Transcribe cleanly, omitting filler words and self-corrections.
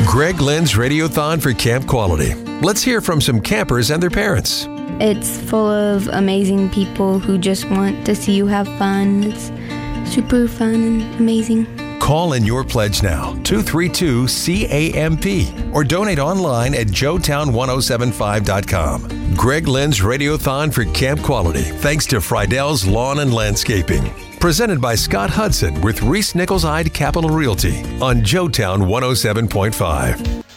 Greg Lynn's Radiothon for Camp Quality. Let's hear from some campers and their parents. It's full of amazing people who just want to see you have fun. It's super fun and amazing. Call in your pledge now, 232-CAMP, or donate online at joetown1075.com. Greg Lynn's Radiothon for Camp Quality, thanks to Friedell's Lawn and Landscaping. Presented by Scott Hudson with Reese Nichols-Hyde Capital Realty on Joetown 107.5.